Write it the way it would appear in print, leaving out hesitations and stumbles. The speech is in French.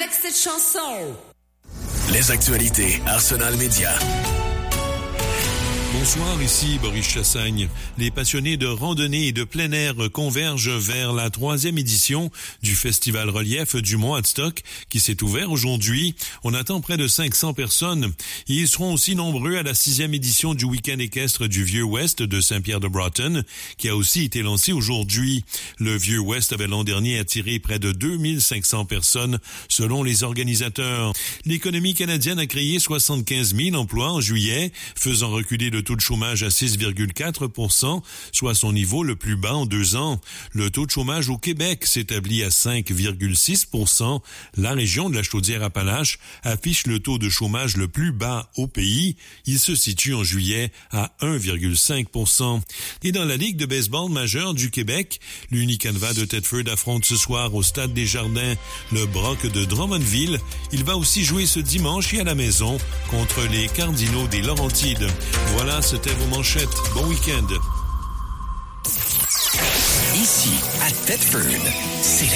avec cette chanson. Les actualités Arsenal Média. Bonsoir, ici Boris Chassagne. Les passionnés de randonnée et de plein air convergent vers la 3e édition du Festival Relief du Mont Adstock qui s'est ouvert aujourd'hui. On attend près de 500 personnes. Et ils seront aussi nombreux à la 6e édition du week-end équestre du Vieux-Ouest de Saint-Pierre-de-Broughton qui a aussi été lancé aujourd'hui. Le Vieux-Ouest avait l'an dernier attiré près de 2500 personnes selon les organisateurs. L'économie canadienne a créé 75 000 emplois en juillet, faisant reculer le taux de chômage à 6,4%, soit son niveau le plus bas en 2 ans. Le taux de chômage au Québec s'établit à 5,6%. La région de la Chaudière-Appalaches affiche le taux de chômage le plus bas au pays. Il se situe en juillet à 1,5%. Et dans la Ligue de baseball majeure du Québec, l'Unicanva de Thetford affronte ce soir au Stade des Jardins le Brock de Drummondville. Il va aussi jouer ce dimanche et à la maison contre les Cardinaux des Laurentides. Voilà, c'était vos manchettes. Bon week-end. Ici, à Thetford, c'est